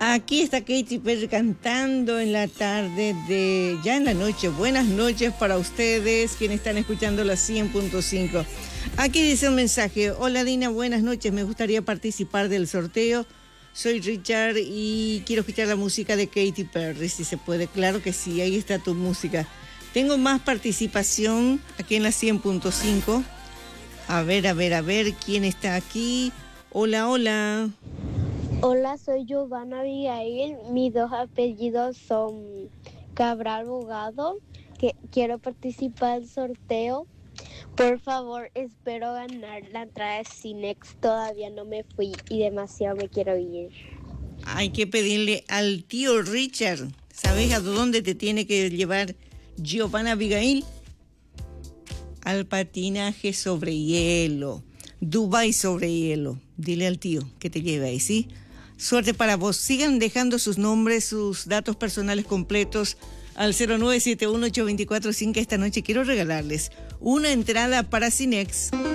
Aquí está Katy Perry cantando en la tarde de... ya en la noche. Buenas noches para ustedes, quienes están escuchando la 100.5. Aquí dice un mensaje. Hola Dina, buenas noches. Me gustaría participar del sorteo. Soy Richard y quiero escuchar la música de Katy Perry, si se puede. Claro que sí, ahí está tu música. Tengo más participación aquí en la 100.5. A ver, ¿quién está aquí? Hola, hola. Hola, soy Giovanna Abigail. Mis dos apellidos son Cabral Bogado. Quiero participar del sorteo. Por favor, espero ganar la entrada de Cinex. Todavía no me fui y demasiado me quiero ir. Hay que pedirle al tío Richard. ¿Sabes a dónde te tiene que llevar Giovanna Abigail? Al patinaje sobre hielo. Dubái sobre hielo. Dile al tío que te lleve ahí, ¿sí? Suerte para vos. Sigan dejando sus nombres, sus datos personales completos al 0971-824-5. Esta noche quiero regalarles una entrada para Cinex.